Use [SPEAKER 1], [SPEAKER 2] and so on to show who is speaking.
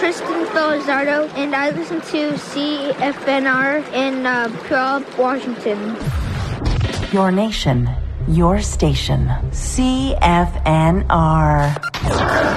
[SPEAKER 1] Kristen Felizardo, and I listen to CFNR in Puyallup, Washington.
[SPEAKER 2] Your nation, your station. CFNR.